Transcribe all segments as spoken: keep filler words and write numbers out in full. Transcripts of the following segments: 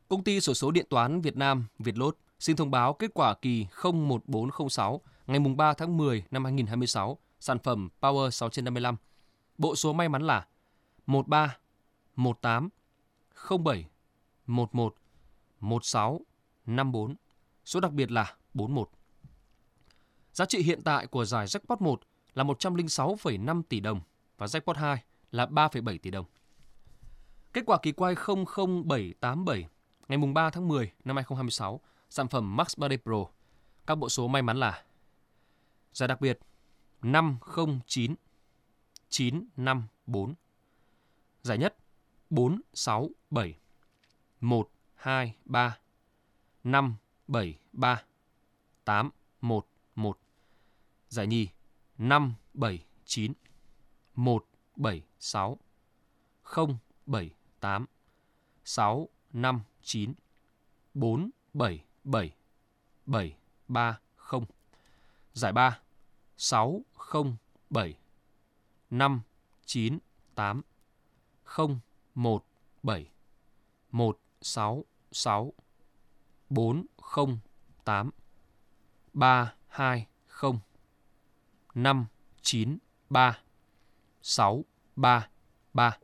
Công ty xổ số điện toán Việt Nam Vietlott xin thông báo kết quả kỳ không một bốn không sáu ngày ba tháng mười năm hai nghìn không trăm hai mươi sáu, sản phẩm Power sáu trên năm mươi lăm. Bộ số may mắn là một ba, một tám, không bảy, một một, một sáu, năm bốn. Số đặc biệt là bốn một. Giá trị hiện tại của giải Jackpot một là một trăm lẻ sáu phẩy năm tỷ đồng và Jackpot hai là ba phẩy bảy tỷ đồng. Kết quả kỳ quay không không bảy tám bảy ngày ba tháng mười năm hai nghìn không trăm hai mươi sáu, sản phẩm Max ba D Pro. Các bộ số may mắn là giải đặc biệt năm không chín, chín năm bốn. Giải nhất bốn sáu bảy, một hai ba, năm bảy ba, tám một một. Giải nhì năm bảy chín, một bảy sáu, không bảy tám, sáu năm chín, bốn bảy bảy, bảy ba không. Giải ba sáu không bảy, năm chín tám, không một bảy, một sáu sáu, bốn không tám, ba hai không, năm chín ba, sáu ba ba.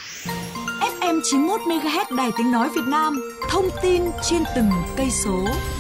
ép em chín mươi mốt mê ga héc Đài Tiếng Nói Việt Nam, thông tin trên từng cây số.